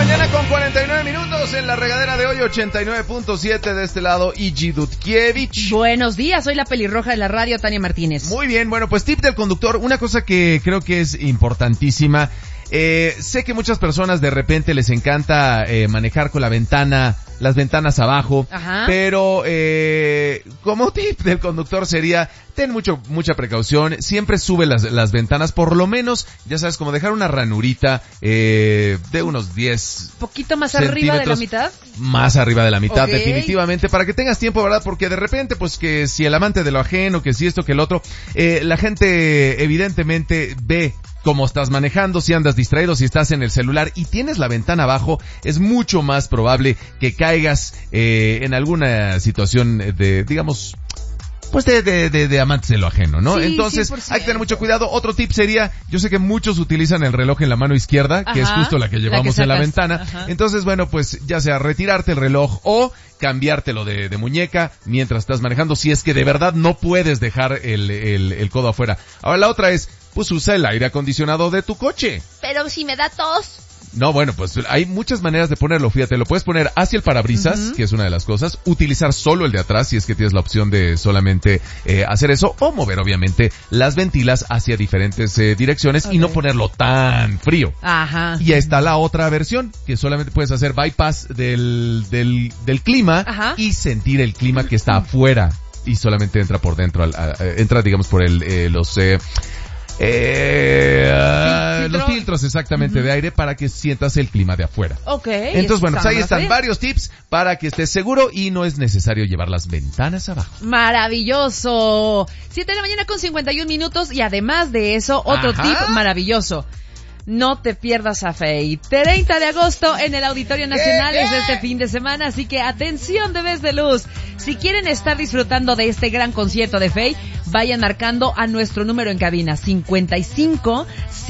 mañana con 49 minutos en la regadera de hoy, 89.7 de este lado, Igi Dutkiewicz. Buenos días, soy la pelirroja de la radio, Tania Martínez. Muy bien, bueno, pues tip del conductor, una cosa que creo que es importantísima. Sé que muchas personas de repente les encanta manejar con las ventanas abajo. Ajá. Pero como tip del conductor sería, ten mucha precaución, siempre sube las ventanas, por lo menos, ya sabes, como dejar una ranurita de unos 10 ¿poquito más arriba de la mitad? Más arriba de la mitad, okay. Definitivamente, para que tengas tiempo, ¿verdad? Porque de repente, pues que si el amante de lo ajeno, que si esto, que el otro, la gente evidentemente ve cómo estás manejando, si andas distraído, si estás en el celular y tienes la ventana abajo, es mucho más probable que caigas en alguna situación de, digamos, pues de amantes de lo ajeno, ¿no? Sí, entonces 100%. Hay que tener mucho cuidado. Otro tip sería, yo sé que muchos utilizan el reloj en la mano izquierda, que es justo la que llevamos en la ventana. Ajá. Entonces, bueno, pues ya sea retirarte el reloj o cambiártelo de muñeca mientras estás manejando, si es que de verdad no puedes dejar el codo afuera. Ahora la otra es, pues usa el aire acondicionado de tu coche. Pero si me da tos. No, bueno, pues hay muchas maneras de ponerlo, fíjate, lo puedes poner hacia el parabrisas, que es una de las cosas, utilizar solo el de atrás si es que tienes la opción de solamente hacer eso, o mover obviamente las ventilas hacia diferentes direcciones, okay. Y no ponerlo tan frío. Ajá. Y ahí está la otra versión, que solamente puedes hacer bypass del clima. Ajá. Y sentir el clima que está afuera y solamente entra por dentro, entra digamos por los filtros exactamente de aire para que sientas el clima de afuera. Okay. Entonces, bueno, pues ahí están varios tips para que estés seguro y no es necesario llevar las ventanas abajo. Maravilloso. 7 de la mañana con 51 minutos y además de eso, otro tip maravilloso. No te pierdas a Fey. 30 de agosto en el Auditorio Nacional es este fin de semana, así que atención de Vez de Luz. Si quieren estar disfrutando de este gran concierto de Fey, vayan marcando a nuestro número en cabina 55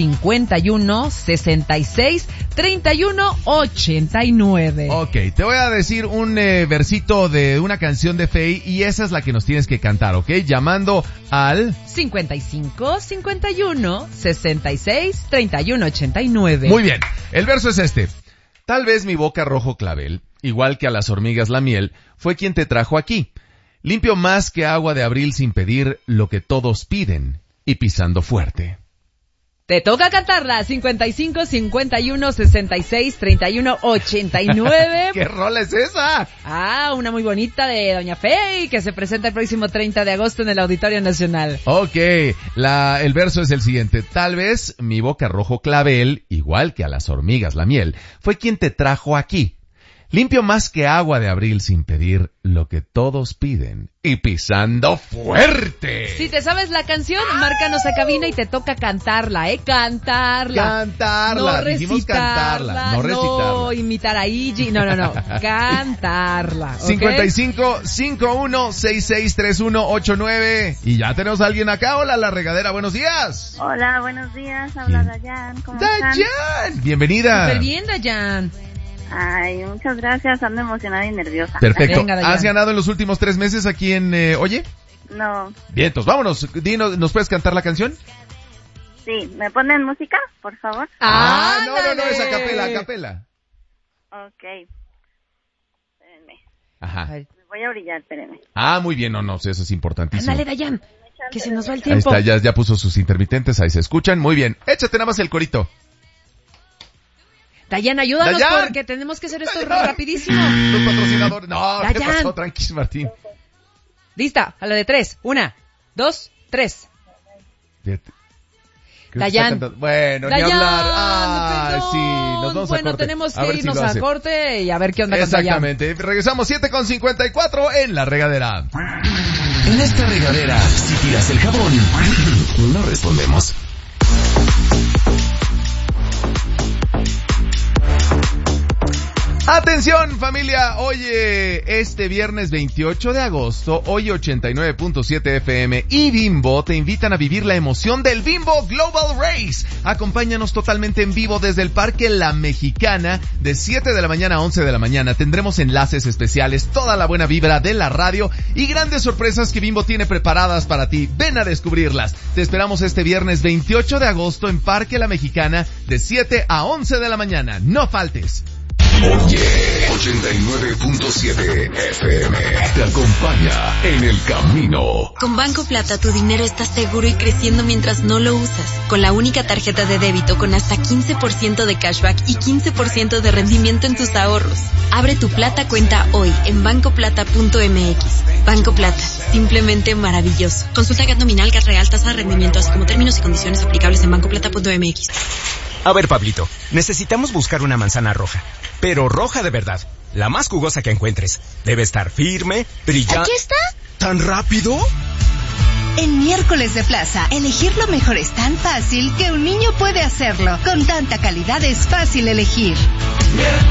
51 66 31 89. Ok, te voy a decir un versito de una canción de Fey y esa es la que nos tienes que cantar, ¿ok? Llamando al 55 51 66 31 89. Muy bien, el verso es este. Tal vez mi boca rojo clavel, igual que a las hormigas la miel, fue quien te trajo aquí. Limpio más que agua de abril sin pedir lo que todos piden y pisando fuerte. Te toca cantarla, 55 51 66 31 89. ¿Qué rola es esa? Una muy bonita de Doña Fey, que se presenta el próximo 30 de agosto en el Auditorio Nacional. Ok, el verso es el siguiente. Tal vez mi boca rojo clavel, igual que a las hormigas la miel, fue quien te trajo aquí. Limpio más que agua de abril sin pedir lo que todos piden y pisando fuerte. Si te sabes la canción, márcanos a cabina y te toca cantarla, Cantarla. No recitarla. No recitarla. No imitar a Igi. No. Cantarla. ¿Okay? 55 51 66 31 89. Y ya tenemos a alguien acá. Hola, la regadera. Buenos días. Hola, buenos días. Habla Dayan. ¿Cómo están? Dayan. Bienvenida. Súper bien, Dayan. Ay, muchas gracias, ando emocionada y nerviosa. Perfecto. Venga, ¿has ganado en los últimos 3 meses aquí en Oye? No. Bien, entonces vámonos. Dinos, ¿nos puedes cantar la canción? Sí, ¿me ponen música, por favor? No, es a capela. Ok. Espérenme. Ajá. Me voy a brillar, espérenme. Muy bien, no, eso es importantísimo. Ándale, Dayan, que se nos va el tiempo. Ahí está, ya puso sus intermitentes, ahí se escuchan. Muy bien, échate nada más el corito. Dayan, ayúdanos porque tenemos que hacer esto rapidísimo. Tu patrocinador. No, Dayan. ¿Qué pasó? Tranquilo, Martín. Lista, a la de 3. 1, 2, 3. Dayan. Bueno, Dayan, ni hablar. Sí, nos vamos a corte. Tenemos que irnos a corte y a ver qué onda con Dayan. Exactamente. Regresamos 7:54 en la regadera. En esta regadera, si tiras el jabón, no respondemos. Atención familia, oye, este viernes 28 de agosto, hoy 89.7 FM y Bimbo te invitan a vivir la emoción del Bimbo Global Race. Acompáñanos totalmente en vivo desde el Parque La Mexicana de 7 de la mañana a 11 de la mañana. Tendremos enlaces especiales, toda la buena vibra de la radio y grandes sorpresas que Bimbo tiene preparadas para ti. Ven a descubrirlas. Te esperamos este viernes 28 de agosto en Parque La Mexicana de 7 a 11 de la mañana. No faltes. Oye, 89.7 FM te acompaña en el camino. Con Banco Plata tu dinero está seguro y creciendo mientras no lo usas. Con la única tarjeta de débito con hasta 15% de cashback y 15% de rendimiento en tus ahorros. Abre tu Plata cuenta hoy en bancoplata.mx. Banco Plata, simplemente maravilloso. Consulta GAT nominal, GAT real, tasa de rendimiento, así como términos y condiciones aplicables en bancoplata.mx. A ver, Pablito, necesitamos buscar una manzana roja, pero roja de verdad, la más jugosa que encuentres. Debe estar firme, brillante. ¿Aquí está? ¿Tan rápido? En Miércoles de Plaza, elegir lo mejor es tan fácil que un niño puede hacerlo. Con tanta calidad es fácil elegir.